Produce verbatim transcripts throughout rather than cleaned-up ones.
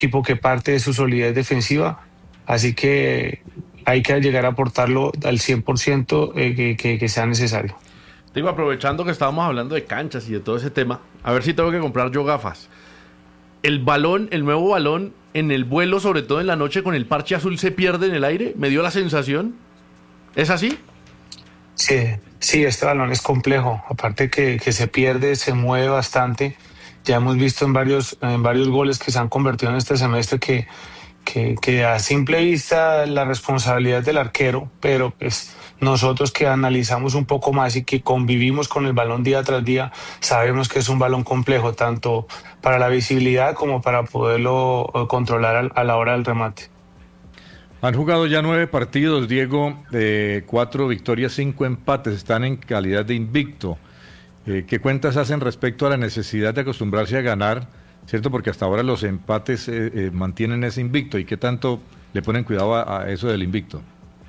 equipo que parte de su solidez defensiva, así que hay que llegar a aportarlo al cien por ciento eh, que, que, que sea necesario. Digo, aprovechando que estábamos hablando de canchas y de todo ese tema, a ver si tengo que comprar yo gafas. El balón, el nuevo balón, en el vuelo, sobre todo en la noche, con el parche azul se pierde en el aire, me dio la sensación. ¿Es así? Sí, sí, este balón es complejo, aparte que, que se pierde, se mueve bastante. Ya hemos visto en varios, en varios goles que se han convertido en este semestre que, que, que a simple vista la responsabilidad del arquero, pero pues nosotros que analizamos un poco más y que convivimos con el balón día tras día, sabemos que es un balón complejo, tanto para la visibilidad como para poderlo controlar a la hora del remate. Han jugado ya nueve partidos, Diego, eh, cuatro victorias, cinco empates, están en calidad de invicto. Eh, ¿Qué cuentas hacen respecto a la necesidad de acostumbrarse a ganar, cierto? Porque hasta ahora los empates eh, eh, mantienen ese invicto, ¿y qué tanto le ponen cuidado a, a eso del invicto?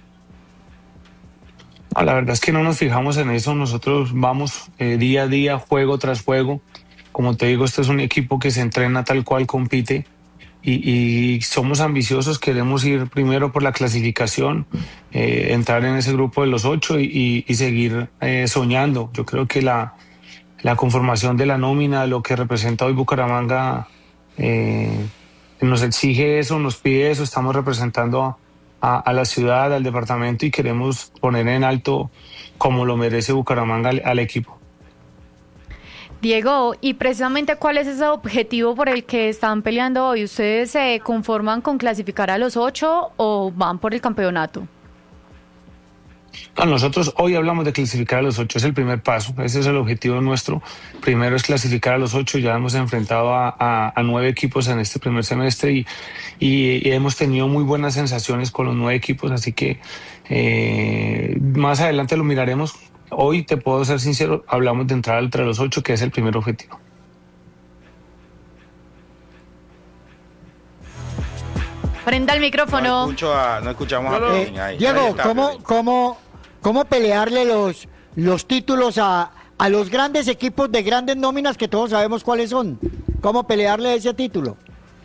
Ah, la verdad es que no nos fijamos en eso, nosotros vamos eh, día a día, juego tras juego. Como te digo, este es un equipo que se entrena tal cual compite. Y, y somos ambiciosos, queremos ir primero por la clasificación, eh, entrar en ese grupo de los ocho y, y, y seguir eh, soñando. Yo creo que la, la conformación de la nómina, lo que representa hoy Bucaramanga, eh, nos exige eso, nos pide eso. Estamos representando a, a, a la ciudad, al departamento, y queremos poner en alto, como lo merece Bucaramanga, al, al equipo. Diego, y precisamente ¿cuál es ese objetivo por el que están peleando hoy? ¿Ustedes se conforman con clasificar a los ocho o van por el campeonato? No, nosotros hoy hablamos de clasificar a los ocho, es el primer paso, ese es el objetivo nuestro. Primero es clasificar a los ocho, ya hemos enfrentado a, a, a nueve equipos en este primer semestre y, y, y hemos tenido muy buenas sensaciones con los nueve equipos, así que eh, más adelante lo miraremos. Hoy, te puedo ser sincero, hablamos de entrar entre los ocho, que es el primer objetivo. Prenda el micrófono. No, escucho a, no escuchamos no, a eh, ahí. Diego, ahí está, ¿cómo, cómo, ¿cómo pelearle los, los títulos a, a los grandes equipos de grandes nóminas que todos sabemos cuáles son? ¿Cómo pelearle ese título?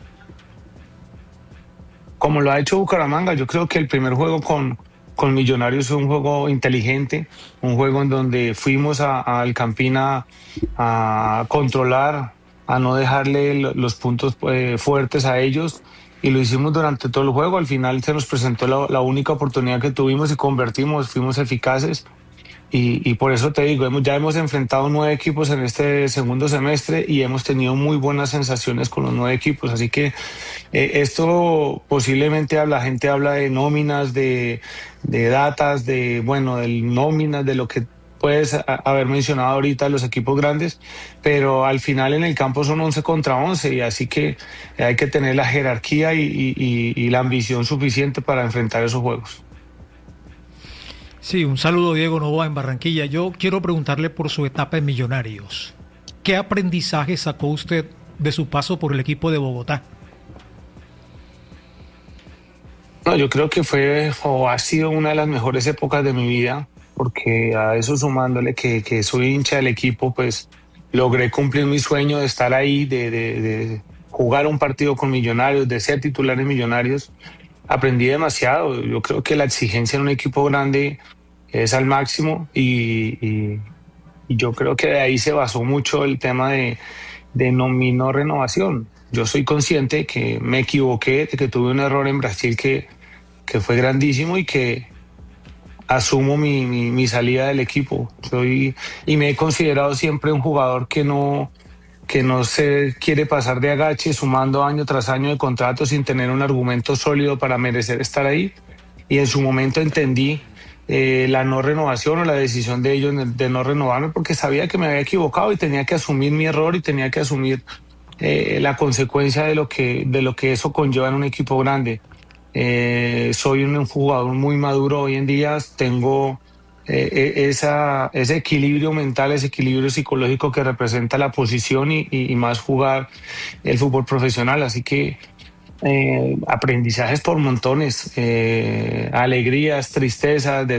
Como lo ha hecho Bucaramanga, yo creo que el primer juego con... con Millonarios fue un juego inteligente, un juego en donde fuimos al Campina a controlar, a no dejarle los puntos eh, fuertes a ellos, y lo hicimos durante todo el juego. Al final se nos presentó la, la única oportunidad que tuvimos y convertimos, fuimos eficaces, y, y por eso te digo, hemos, ya hemos enfrentado nueve equipos en este segundo semestre y hemos tenido muy buenas sensaciones con los nueve equipos, así que eh, esto posiblemente la gente habla de nóminas, de, de datas, de bueno, de nóminas, de lo que puedes a, haber mencionado ahorita los equipos grandes, pero al final en el campo son once contra once, y así que hay que tener la jerarquía y, y, y, y la ambición suficiente para enfrentar esos juegos. Sí, un saludo, Diego Novoa en Barranquilla. Yo quiero preguntarle por su etapa en Millonarios. ¿Qué aprendizaje sacó usted de su paso por el equipo de Bogotá? No, yo creo que fue o ha sido una de las mejores épocas de mi vida, porque a eso sumándole que, que soy hincha del equipo, pues logré cumplir mi sueño de estar ahí, de, de, de jugar un partido con Millonarios, de ser titular en Millonarios. Aprendí demasiado. Yo creo que la exigencia en un equipo grande es al máximo, y, y, y yo creo que de ahí se basó mucho el tema de, de no, mi no renovación. Yo soy consciente que me equivoqué, de que tuve un error en Brasil que, que fue grandísimo, y que asumo mi, mi, mi salida del equipo. Soy, y me he considerado siempre un jugador que no, que no se quiere pasar de agache, sumando año tras año de contrato sin tener un argumento sólido para merecer estar ahí. Y en su momento entendí eh, la no renovación o la decisión de ellos de no renovarme, porque sabía que me había equivocado y tenía que asumir mi error y tenía que asumir eh, la consecuencia de lo que, de lo que eso conlleva en un equipo grande. Eh, soy un jugador muy maduro hoy en día, tengo eh, esa, ese equilibrio mental, ese equilibrio psicológico que representa la posición y, y, y más jugar el fútbol profesional, así que eh, aprendizajes por montones, eh, alegrías, tristezas, de